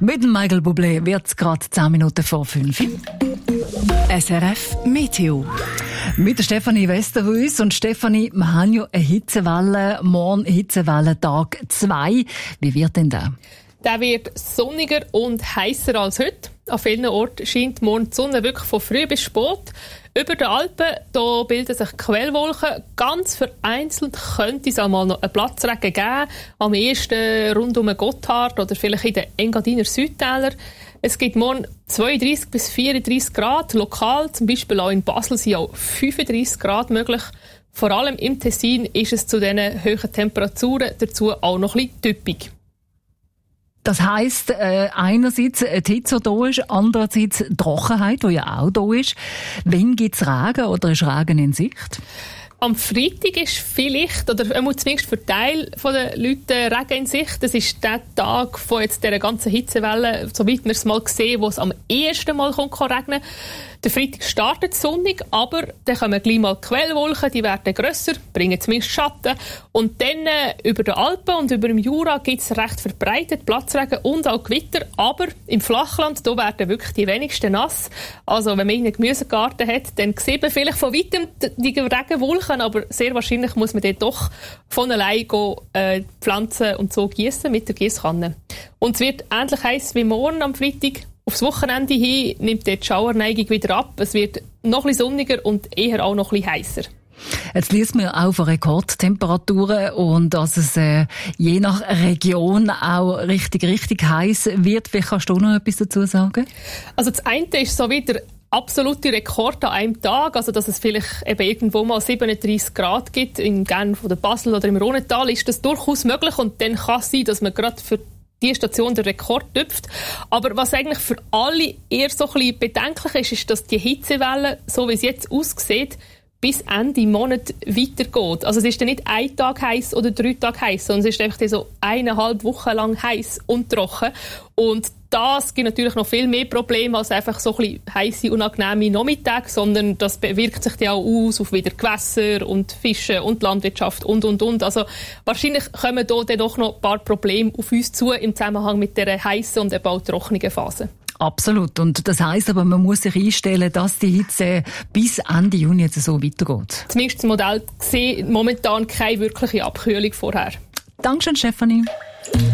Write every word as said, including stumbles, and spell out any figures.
Mit dem Michael Bublé wird es gerade zehn Minuten vor fünf. S R F Meteo. Mit der Stefanie Westerhuis. Und Stefanie, wir haben ja eine Hitzewelle, morgen Hitzewelle Tag zwei. Wie wird denn der? Der wird sonniger und heißer als heute. An vielen Orten scheint morgen die Sonne wirklich von früh bis spät. Über den Alpen da bilden sich Quellwolken. Ganz vereinzelt könnte es einmal noch einen Platzregen geben. Am ehesten rund um Gotthard oder vielleicht in den Engadiner Südtälern. Es gibt morgen zweiunddreissig bis vierunddreissig Grad. Lokal, zum Beispiel auch in Basel, sind auch fünfunddreissig Grad möglich. Vor allem im Tessin ist es zu diesen hohen Temperaturen dazu auch noch ein bisschen typisch. Das heisst, äh, einerseits die Hitze, die da ist, andererseits die Trockenheit, die ja auch da ist. Wann gibt es Regen oder ist Regen in Sicht? Am Freitag ist vielleicht, oder zumindest für Teil der Leute Regen in Sicht. Das ist der Tag von jetzt dieser ganzen Hitzewelle, soweit wir es mal sehen, wo es am ersten Mal kommt, kann regnen. Der Freitag startet sonnig, aber dann kommen gleich mal Quellwolken, die werden grösser, bringen zumindest Schatten. Und dann äh, über den Alpen und über dem Jura gibt es recht verbreitet Platzregen und auch Gewitter. Aber im Flachland, da werden wirklich die wenigsten nass. Also wenn man einen Gemüsegarten hat, dann sieht man vielleicht von weitem die Regenwolken, aber sehr wahrscheinlich muss man dort doch von allein gehen, äh, Pflanzen und so gießen mit der Giesskanne. Und es wird ähnlich heiß wie morgen am Freitag. Aufs Wochenende hin nimmt die Schauerneigung wieder ab. Es wird noch ein bisschen sonniger und eher auch noch ein bisschen heißer. Jetzt liest man auch von Rekordtemperaturen und dass es äh, je nach Region auch richtig, richtig heiß wird. Vielleicht kannst du noch etwas dazu sagen? Also das eine ist so wieder absolute Rekord an einem Tag, also dass es vielleicht eben irgendwo mal siebenunddreissig Grad gibt, in Genf oder Basel oder im Rhontal, ist das durchaus möglich und dann kann es sein, dass man gerade für die Station der Rekord tüpft. Aber was eigentlich für alle eher so ein bisschen bedenklich ist, ist, dass die Hitzewelle, so wie es jetzt aussieht, bis Ende Monat weitergeht. Also es ist dann nicht ein Tag heiß oder drei Tage heiß, sondern es ist einfach so eineinhalb Wochen lang heiß und trocken. Und das gibt natürlich noch viel mehr Probleme als einfach so ein bisschen heisse, unangenehme Nachmittage, sondern das wirkt sich dann auch aus auf wieder Gewässer und Fische und Landwirtschaft und, und, und. Also wahrscheinlich kommen da dann doch noch ein paar Probleme auf uns zu im Zusammenhang mit dieser heissen und eben auch trockenen Phase. Absolut. Und das heisst aber, man muss sich einstellen, dass die Hitze bis Ende Juni jetzt so weitergeht. Zumindest das Modell sieht momentan keine wirkliche Abkühlung vorher. Dankeschön, Stefanie.